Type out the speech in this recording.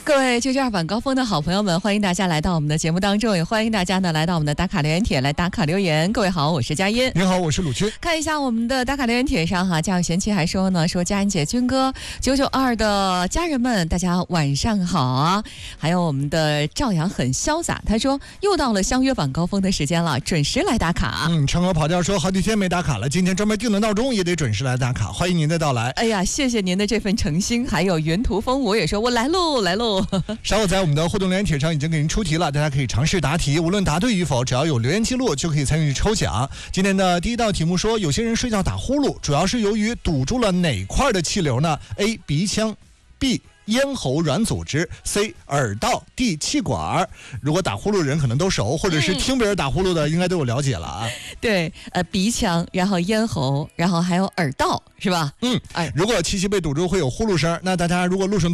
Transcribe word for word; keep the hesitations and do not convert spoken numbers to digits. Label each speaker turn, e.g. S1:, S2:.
S1: 各位就这样晚高峰的好朋友们，欢迎大家来到我们的节目当中，也欢迎大家呢来到我们的打卡留言帖来打卡留言。各位好，我是佳音。
S2: 您好，我是鲁军。
S1: 看一下我们的打卡留言帖上哈，家有贤妻还说呢，说佳音姐、军哥、九九二的家人们，大家晚上好啊！还有我们的赵阳很潇洒，他说又到了相约晚高峰的时间了，准时来打卡。
S2: 嗯，成河跑调说好几天没打卡了，今天专门定了闹钟，也得准时来打卡，欢迎您的到来。
S1: 哎呀，谢谢您的这份诚心。还有云图风，我也说我来喽来喽。
S2: 稍后在我们的互动留言帖上已经给您出题了，大家可以尝试答题，无论答对与否，只要有留言记录就可以参与抽奖。今天的第一道题目说，有些人睡觉打呼噜，主要是由于堵住了哪块的气流呢？ A. 鼻腔 B. 咽喉软组织 C. 耳道 D. 气管。如果打呼噜的人可能都熟，或者是听别人打呼噜的应该都有了解了啊。
S1: 对，呃，鼻腔，然后咽喉，然后还有耳道，是吧？
S2: 嗯，哎，如果气息被堵住会有呼噜声，那大家如果路上